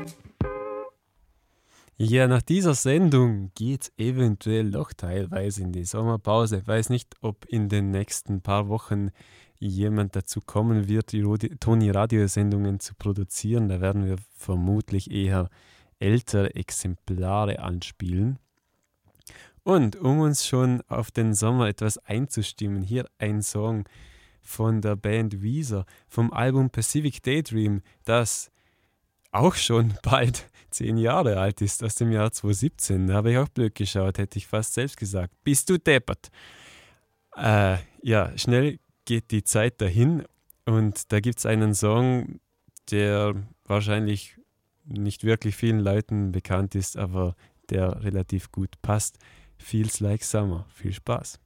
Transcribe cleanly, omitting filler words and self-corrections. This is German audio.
Ja, nach dieser Sendung geht's eventuell noch teilweise in die Sommerpause. Ich weiß nicht, ob in den nächsten paar Wochen jemand dazu kommen wird, die Toni-Radio-Sendungen zu produzieren. Da werden wir vermutlich eher ältere Exemplare anspielen. Und um uns schon auf den Sommer etwas einzustimmen, hier ein Song von der Band Weezer vom Album Pacific Daydream, das auch schon bald 10 Jahre alt ist, aus dem Jahr 2017. Da habe ich auch blöd geschaut, hätte ich fast selbst gesagt. Bist du deppert? Ja, schnell geht die Zeit dahin und da gibt es einen Song, der wahrscheinlich nicht wirklich vielen Leuten bekannt ist, aber der relativ gut passt. Feels Like Summer. Viel Spaß.